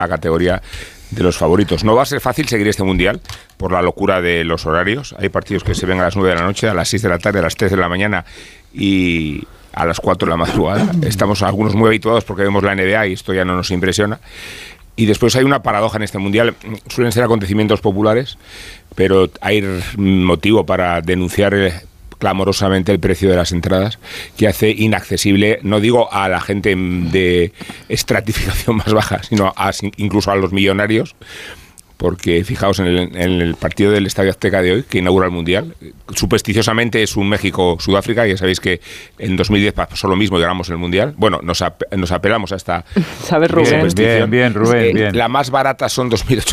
a categoría de los favoritos. No va a ser fácil seguir este Mundial por la locura de los horarios. Hay partidos que se ven a las 9 de la noche, a las 6 de la tarde, a las 3 de la mañana y a las 4 de la madrugada. Estamos algunos muy habituados porque vemos la NBA y esto ya no nos impresiona. Y después hay una paradoja en este Mundial. Suelen ser acontecimientos populares, pero hay motivo para denunciar clamorosamente el precio de las entradas, que hace inaccesible, no digo a la gente de estratificación más baja, sino incluso a los millonarios, porque fijaos en el partido del Estadio Azteca de hoy, que inaugura el Mundial, supersticiosamente es un México-Sudáfrica, ya sabéis que en 2010 pasó lo mismo y ganamos el Mundial. Bueno, nos apelamos a esta... ¿Sabes, Rubén? Bien, Rubén, bien. La más barata son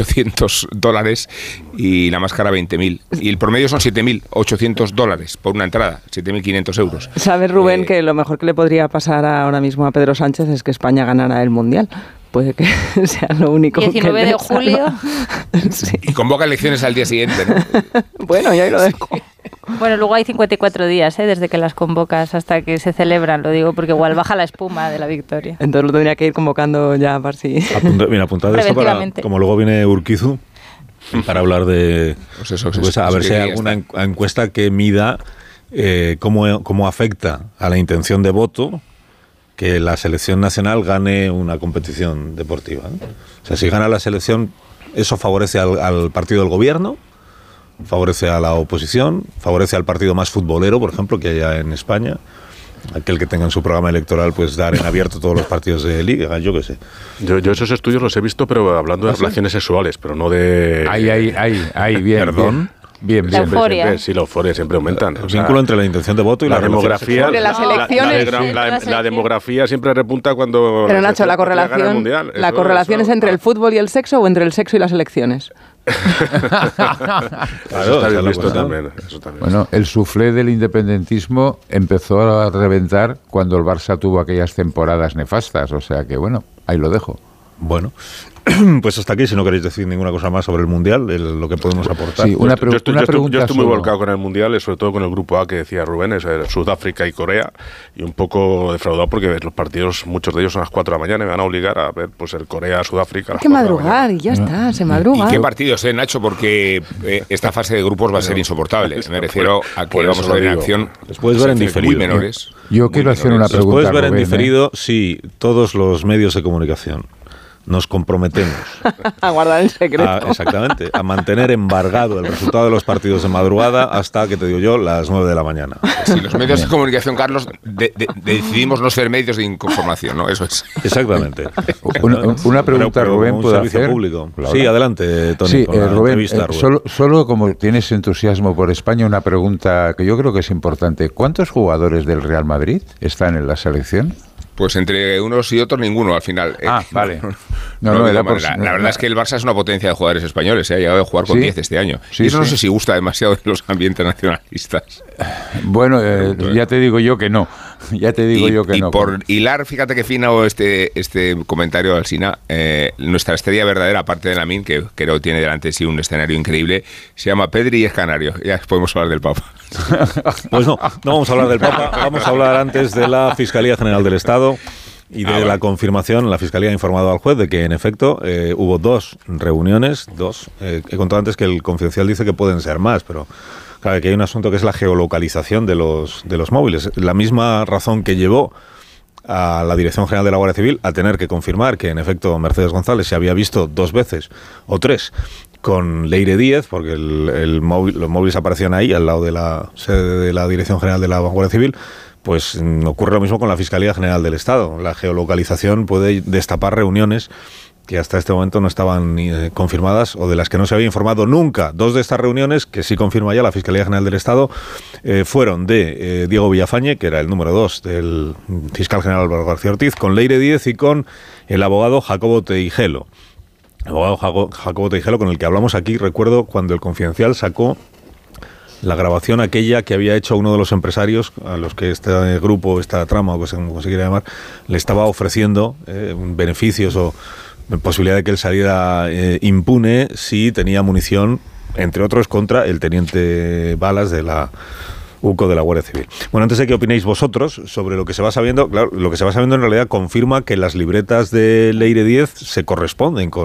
$2.800 y la más cara $20.000. Y el promedio son $7.800 por una entrada, 7.500 euros. ¿Sabes, Rubén, que lo mejor que le podría pasar ahora mismo a Pedro Sánchez es que España ganara el Mundial? Puede que sea lo único 19 de julio. Sí. Y convoca elecciones al día siguiente, ¿no? Bueno, ya ahí lo dejo. Bueno, luego hay 54 días, desde que las convocas hasta que se celebran, lo digo porque igual baja la espuma de la victoria. Entonces lo tendría que ir convocando ya para si... Apuntad eso para, como luego viene Urquizu, para hablar de... a ver si hay alguna encuesta que mida cómo afecta a la intención de voto que la selección nacional gane una competición deportiva, ¿no? O sea, si gana la selección, eso favorece al partido del gobierno, favorece a la oposición, favorece al partido más futbolero, por ejemplo, que haya en España, aquel que tenga en su programa electoral, pues dar en abierto todos los partidos de liga, yo qué sé. Yo esos estudios los he visto, pero hablando de relaciones sexuales, pero no de... Bien. Perdón. Bien. La euforia. Sí, la euforia siempre aumentan. El vínculo entre la intención de voto y la demografía. Sobre las elecciones. La demografía siempre repunta cuando... Pero Nacho, la correlación es entre el fútbol y el sexo o entre el sexo y las elecciones. Eso está bien visto también. Bueno, el suflé del independentismo empezó a reventar cuando el Barça tuvo aquellas temporadas nefastas, o sea que bueno, ahí lo dejo. Bueno, pues hasta aquí, si no queréis decir ninguna cosa más sobre el Mundial, lo que podemos aportar. Sí, yo estoy muy volcado con el Mundial, sobre todo con el grupo A que decía Rubén, es Sudáfrica y Corea, y un poco defraudado porque los partidos, muchos de ellos son a las 4 de la mañana y me van a obligar a ver pues el Corea-Sudáfrica. Hay que madrugar y ya está, se madruga. ¿Y qué partidos, Nacho? Porque esta fase de grupos va a ser insoportable. Me refiero a que vamos a ver en acción. Los puedes ver en diferido. Muy menores. Yo quiero hacer una pregunta. Los puedes ver en Rubén, diferido si todos los medios de comunicación nos comprometemos a guardar el secreto. Exactamente, a mantener embargado el resultado de los partidos de madrugada hasta, que te digo yo, las 9 de la mañana. Si los medios de comunicación, Carlos, decidimos no ser medios de información, ¿no? Eso es. Exactamente. Una pregunta, pero Rubén, ¿puedo servicio hacer? Público. Claro. Sí, adelante, Tony. Sí, Rubén, solo como tienes entusiasmo por España, una pregunta que yo creo que es importante. ¿Cuántos jugadores del Real Madrid están en la selección? Pues entre unos y otros ninguno al final. Vale. La verdad es que el Barça es una potencia de jugadores españoles. Ha llegado a jugar con 10 este año. Sí, y eso no sé si gusta demasiado de los ambientes nacionalistas. Bueno, ya te digo yo que no. Y por hilar, fíjate que fino este comentario de Alsina, nuestra estrella verdadera, aparte de Lamine, que creo que tiene delante de sí un escenario increíble, se llama Pedri y es canario. Ya podemos hablar del Papa. Pues no vamos a hablar del Papa, vamos a hablar antes de la Fiscalía General del Estado y de la confirmación. La Fiscalía ha informado al juez de que en efecto hubo 2 reuniones, he contado antes que el Confidencial dice que pueden ser más, pero claro, que hay un asunto que es la geolocalización de los móviles. La misma razón que llevó a la Dirección General de la Guardia Civil a tener que confirmar que en efecto Mercedes González se había visto 2 veces o 3 con Leire Díez, porque los móviles aparecían ahí al lado de la sede de la Dirección General de la Guardia Civil. Pues ocurre lo mismo con la Fiscalía General del Estado. La geolocalización puede destapar reuniones que hasta este momento no estaban confirmadas o de las que no se había informado nunca. 2 de estas reuniones, que sí confirma ya la Fiscalía General del Estado, fueron de Diego Villafañe, que era el número 2 del fiscal general Álvaro García Ortiz, con Leire Díez y con el abogado Jacobo Teijelo. El abogado Jacobo Teijelo, con el que hablamos aquí, recuerdo cuando el Confidencial sacó la grabación aquella que había hecho uno de los empresarios a los que este grupo, esta trama, o como se quiera llamar, le estaba ofreciendo beneficios o posibilidad de que él saliera impune si tenía munición, entre otros, contra el teniente Balas de la UCO de la Guardia Civil. Bueno, antes de que opinéis vosotros sobre lo que se va sabiendo, claro, lo que se va sabiendo en realidad confirma que las libretas de Leire Díez se corresponden con